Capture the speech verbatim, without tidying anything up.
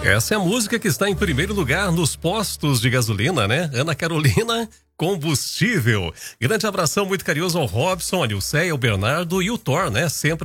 Essa é a música que está em primeiro lugar nos postos de gasolina, né? Ana Carolina, Combustível. Grande abração muito carinhoso ao Robson, a Nilceia, o Bernardo e o Thor, né? Sempre